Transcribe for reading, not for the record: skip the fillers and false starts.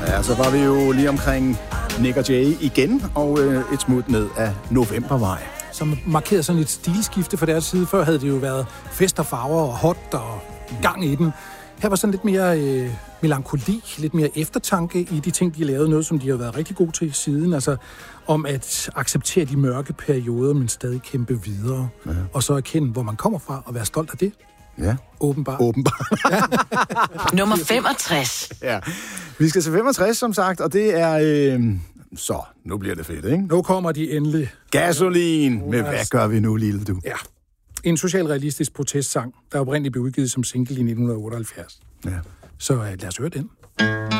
Ja, så var vi jo lige omkring Nick og Jay igen, og et smut ned af Novembervej. Som markerede sådan et stilskifte fra deres side. Før havde det jo været fest og farver og hot og gang i den. Her var sådan lidt mere melankoli, lidt mere eftertanke i de ting, de lavede. Noget, som de har været rigtig gode til siden. Altså om at acceptere de mørke perioder, men stadig kæmpe videre. Ja. Og så erkende, hvor man kommer fra, og være stolt af det. Ja. Åbenbart. Ja. Nummer 65. Ja. Vi skal til 65, som sagt, og det er... Så, nu bliver det fedt, ikke? Nu kommer de endelig. Gasolin med Hvad gør vi nu, lille du? Ja. En socialrealistisk protestsang, der oprindeligt blev udgivet som single i 1978. Ja. Så lad os høre den.